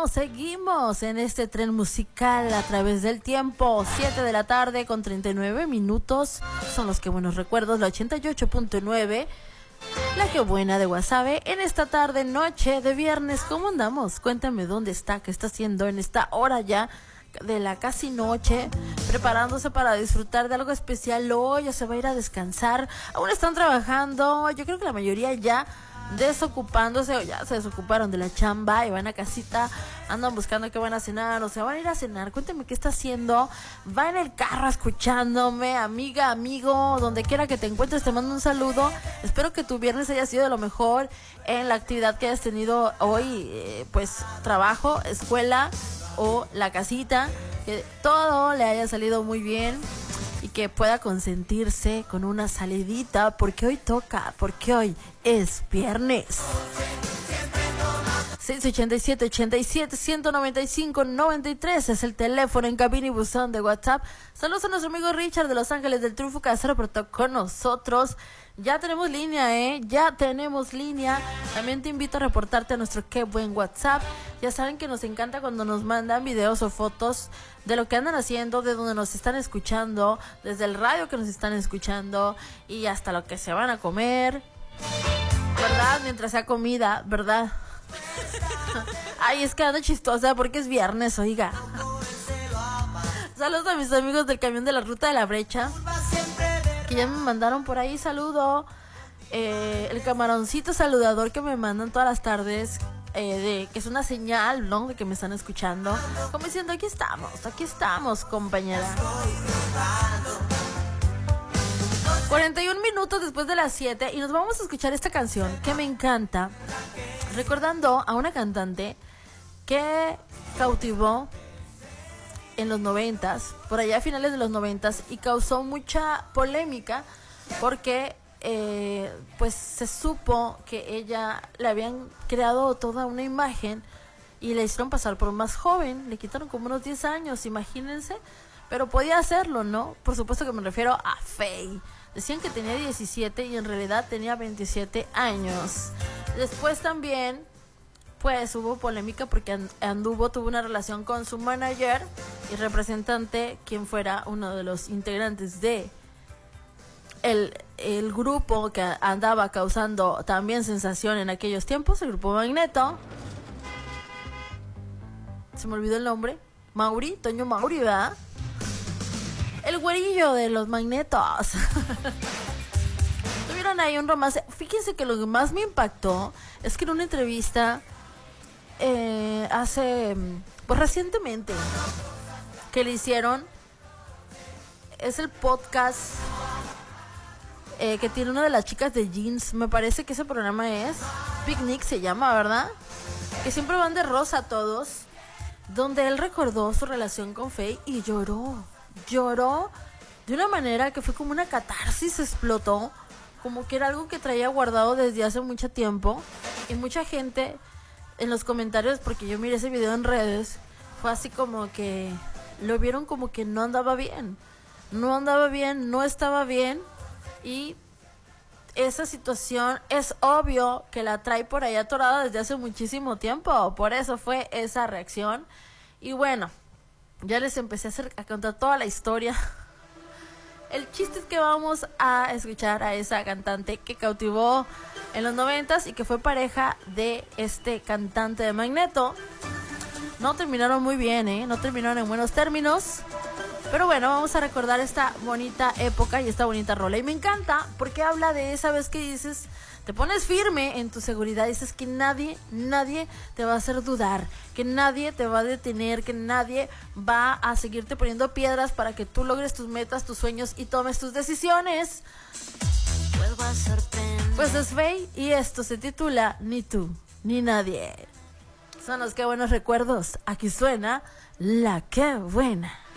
seguimos en este tren musical a través del tiempo. 7 de la tarde con 39 minutos. Son los que buenos recuerdos, la 88.9. La que buena de Guasave. En esta tarde, noche de viernes, ¿cómo andamos? Cuéntame dónde está, qué está haciendo en esta hora ya de la casi noche, preparándose para disfrutar de algo especial hoy, o se va a ir a descansar. Aún están trabajando, yo creo que la mayoría ya desocupándose o ya se desocuparon de la chamba y van a casita, andan buscando qué van a cenar o se van a ir a cenar. Cuéntame qué está haciendo. Va en el carro escuchándome, amiga, amigo, donde quiera que te encuentres, te mando un saludo. Espero que tu viernes haya sido de lo mejor en la actividad que hayas tenido hoy, pues trabajo, escuela o la casita, que todo le haya salido muy bien y que pueda consentirse con una salidita, porque hoy toca, porque hoy es viernes. 687-87-195-93 es el teléfono en cabina y buzón de WhatsApp. Saludos a nuestro amigo Richard de Los Ángeles del Triunfo Casero, pero está con nosotros. Ya tenemos línea, ya tenemos línea. También te invito a reportarte a nuestro qué buen WhatsApp. Ya saben que nos encanta cuando nos mandan videos o fotos de lo que andan haciendo, de donde nos están escuchando, desde el radio que nos están escuchando y hasta lo que se van a comer, ¿verdad? Mientras sea comida, ¿verdad? Ay, es que ando chistosa porque es viernes, oiga. Saludos a mis amigos del camión de la Ruta de la Brecha, que ya me mandaron por ahí saludo. El camaroncito saludador que me mandan todas las tardes, que es una señal, ¿no?, de que me están escuchando, como diciendo, aquí estamos, compañera. 41 minutos después de las 7 y nos vamos a escuchar esta canción que me encanta, recordando a una cantante que cautivó en los 90s, por allá a finales de los 90s, y causó mucha polémica porque pues se supo que ella le habían creado toda una imagen y le hicieron pasar por más joven, le quitaron como unos 10 años, imagínense, pero podía hacerlo, ¿no? Por supuesto que me refiero a Faye. Decían que tenía 17 y en realidad tenía 27 años. Después también, pues hubo polémica porque tuvo una relación con su manager y representante, quien fuera uno de los integrantes de el grupo que andaba causando también sensación en aquellos tiempos, el grupo Magneto. Se me olvidó el nombre. Toño Mauri, ¿verdad? El güerillo de los Magnetos. Tuvieron ahí un romance. Fíjense que lo que más me impactó es que en una entrevista pues recientemente que le hicieron, es el podcast que tiene una de las chicas de Jeans, me parece que ese programa es Picnic, se llama, ¿verdad? Que siempre van de rosa todos, donde él recordó su relación con Faye y lloró de una manera que fue como una catarsis, explotó, como que era algo que traía guardado desde hace mucho tiempo, y mucha gente en los comentarios, porque yo miré ese video en redes, fue así como que lo vieron como que no estaba bien, y esa situación es obvio que la trae por ahí atorada desde hace muchísimo tiempo, por eso fue esa reacción. Y bueno, ya les empecé a contar toda la historia. El chiste es que vamos a escuchar a esa cantante que cautivó en los 90s y que fue pareja de este cantante de Magneto. No terminaron muy bien, no terminaron en buenos términos. Pero bueno, vamos a recordar esta bonita época y esta bonita rola. Y me encanta porque habla de esa vez que dices, te pones firme en tu seguridad, dices que nadie te va a hacer dudar, que nadie te va a detener, que nadie va a seguirte poniendo piedras para que tú logres tus metas, tus sueños y tomes tus decisiones. Pues es Faye y esto se titula Ni tú, ni nadie. Son los que buenos recuerdos. Aquí suena La Que Buena.